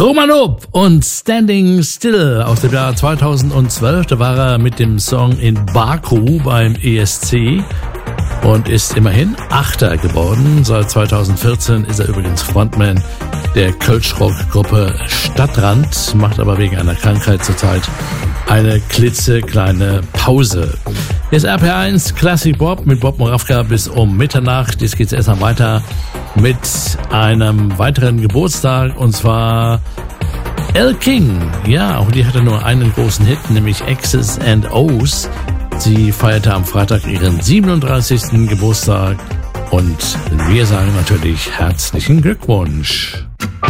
Roman und Standing Still aus dem Jahr 2012. Da war er mit dem Song in Baku beim ESC und ist immerhin Achter geworden. Seit 2014 ist er übrigens Frontman der Kölsch-Rock-Gruppe Stadtrand, macht aber wegen einer Krankheit zurzeit eine klitzekleine Pause. Hier ist RPR1 Classic Bob mit Bob Moravka bis um Mitternacht. Jetzt geht's erstmal weiter mit einem weiteren Geburtstag, und zwar Elle King. Ja, auch die hatte nur einen großen Hit, nämlich X's and O's. Sie feierte am Freitag ihren 37. Geburtstag und wir sagen natürlich herzlichen Glückwunsch.